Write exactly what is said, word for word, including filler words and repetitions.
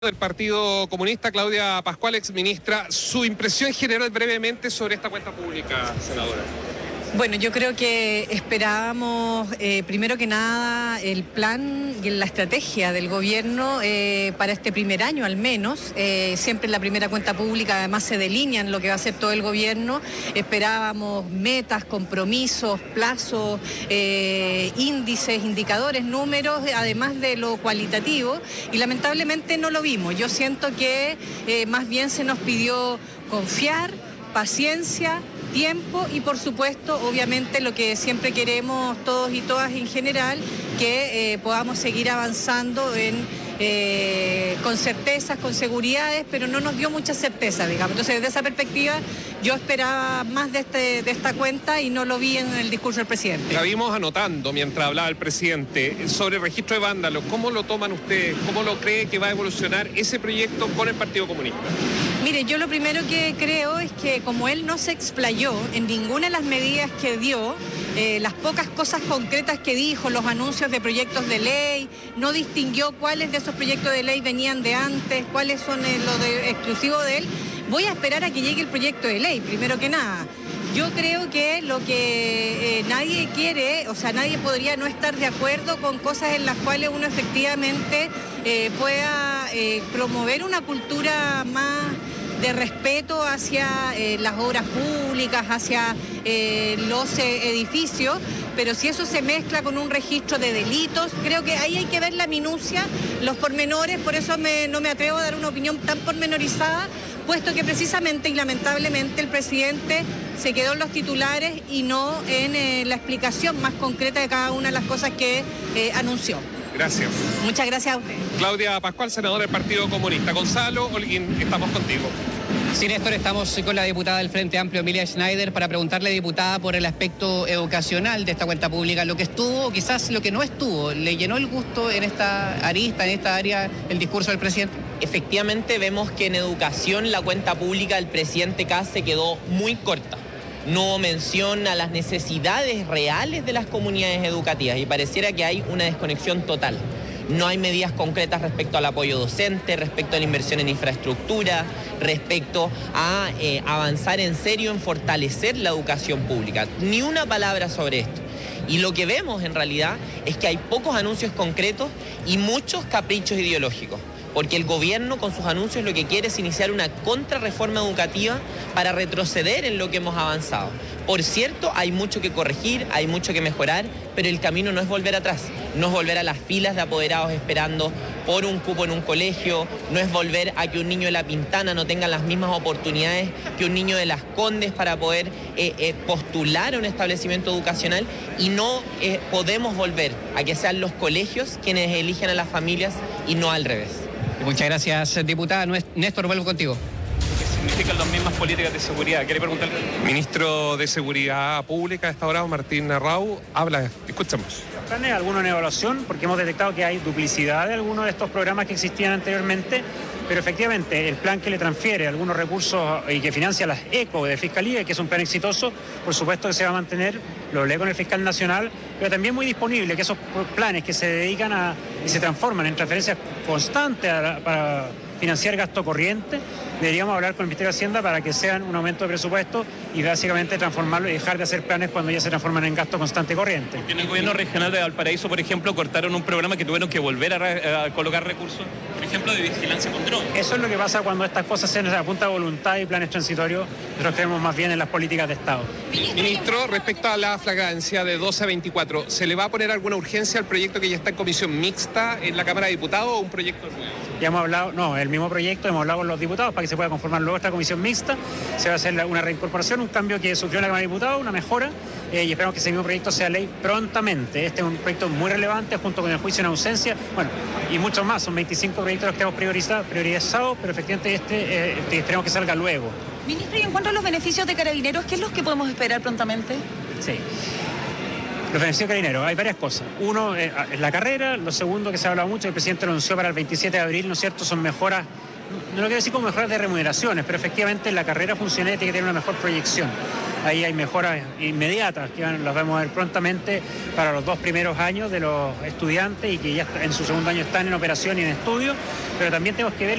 Del Partido Comunista, Claudia Pascual, exministra, su impresión general brevemente sobre esta cuenta pública, senadora. Bueno, yo creo que esperábamos, eh, primero que nada, el plan y la estrategia del gobierno eh, para este primer año al menos. Eh, siempre en la primera cuenta pública además se delinean lo que va a hacer todo el gobierno. Esperábamos metas, compromisos, plazos, eh, índices, indicadores, números, además de lo cualitativo, y lamentablemente no lo vimos. Yo siento que eh, más bien se nos pidió confiar, paciencia, tiempo y por supuesto, obviamente, lo que siempre queremos todos y todas en general, que eh, podamos seguir avanzando en, eh, con certezas, con seguridades, pero no nos dio mucha certeza, digamos. Entonces, desde esa perspectiva, yo esperaba más de, este, de esta cuenta y no lo vi en el discurso del presidente. La vimos anotando mientras hablaba el presidente sobre el registro de vándalos. ¿Cómo lo toman ustedes? ¿Cómo lo cree que va a evolucionar ese proyecto con el Partido Comunista? Mire, yo lo primero que creo es que como él no se explayó en ninguna de las medidas que dio, eh, las pocas cosas concretas que dijo, los anuncios de proyectos de ley, no distinguió cuáles de esos proyectos de ley venían de antes, cuáles son eh, los de, exclusivos de él, voy a esperar a que llegue el proyecto de ley, primero que nada. Yo creo que lo que eh, nadie quiere, o sea, nadie podría no estar de acuerdo con cosas en las cuales uno efectivamente eh, pueda eh, promover una cultura más de respeto hacia eh, las obras públicas, hacia eh, los eh, edificios, pero si eso se mezcla con un registro de delitos, creo que ahí hay que ver la minucia, los pormenores, por eso me, no me atrevo a dar una opinión tan pormenorizada, puesto que precisamente y lamentablemente el presidente se quedó en los titulares y no en eh, la explicación más concreta de cada una de las cosas que eh, anunció. Gracias. Muchas gracias a usted. Claudia Pascual, senadora del Partido Comunista. Gonzalo Holguín, estamos contigo. Sí, Néstor, estamos con la diputada del Frente Amplio, Emilia Schneider, para preguntarle, diputada, por el aspecto educacional de esta cuenta pública, lo que estuvo, quizás lo que no estuvo. ¿Le llenó el gusto en esta arista, en esta área, el discurso del presidente? Efectivamente, vemos que en educación la cuenta pública del presidente Kast se quedó muy corta. No menciona las necesidades reales de las comunidades educativas y pareciera que hay una desconexión total. No hay medidas concretas respecto al apoyo docente, respecto a la inversión en infraestructura, respecto a eh, avanzar en serio en fortalecer la educación pública. Ni una palabra sobre esto. Y lo que vemos en realidad es que hay pocos anuncios concretos y muchos caprichos ideológicos. Porque el gobierno con sus anuncios lo que quiere es iniciar una contrarreforma educativa para retroceder en lo que hemos avanzado. Por cierto, hay mucho que corregir, hay mucho que mejorar, pero el camino no es volver atrás, no es volver a las filas de apoderados esperando por un cupo en un colegio, no es volver a que un niño de La Pintana no tenga las mismas oportunidades que un niño de Las Condes para poder eh, eh, postular a un establecimiento educacional, y no eh, podemos volver a que sean los colegios quienes eligen a las familias y no al revés. Muchas gracias, diputada. Néstor, vuelvo contigo. ¿Qué significan las mismas políticas de seguridad? ¿Quiere preguntarle? Ministro de Seguridad Pública de esta hora, Martín Arrau, habla, escuchamos. ¿Planes alguno en evaluación? Porque hemos detectado que hay duplicidad de algunos de estos programas que existían anteriormente, pero efectivamente el plan que le transfiere algunos recursos y que financia las ECO de Fiscalía, que es un plan exitoso, por supuesto que se va a mantener, lo hablé con el fiscal nacional, pero también muy disponible que esos planes que se dedican a y se transforman en transferencias constantes a la, para financiar gasto corriente, deberíamos hablar con el Ministerio de Hacienda para que sean un aumento de presupuesto y básicamente transformarlo y dejar de hacer planes cuando ya se transforman en gasto constante corriente. En el gobierno regional de Valparaíso, por ejemplo, cortaron un programa que tuvieron que volver a, a colocar recursos, por ejemplo, de vigilancia con drones. Eso es lo que pasa cuando estas cosas se nos apunta a voluntad y planes transitorios. Nosotros creemos más bien en las políticas de Estado. Ministro, respecto a la flagrancia de doce a veinticuatro, ¿se le va a poner alguna urgencia al proyecto que ya está en comisión mixta en la Cámara de Diputados o un proyecto nuevo? Ya hemos hablado, no, el mismo proyecto, hemos hablado con los diputados para que se pueda conformar luego esta comisión mixta. Se va a hacer una reincorporación, un cambio que sufrió en la Cámara de Diputados, una mejora, eh, y esperamos que ese mismo proyecto sea ley prontamente. Este es un proyecto muy relevante junto con el juicio en ausencia, bueno, y muchos más, son veinticinco proyectos los que hemos priorizado, priorizado pero efectivamente este eh, esperemos que salga luego. Ministro, y en cuanto a los beneficios de Carabineros, ¿qué es lo que podemos esperar prontamente? Sí. Los beneficios carabineros, hay varias cosas. Uno es la carrera, lo segundo que se ha hablado mucho, el presidente lo anunció para el veintisiete de abril, ¿no es cierto? Son mejoras, no lo quiero decir como mejoras de remuneraciones, pero efectivamente la carrera funcionaria tiene que tener una mejor proyección. Ahí hay mejoras inmediatas que las vamos a ver prontamente para los dos primeros años de los estudiantes y que ya en su segundo año están en operación y en estudio, pero también tenemos que ver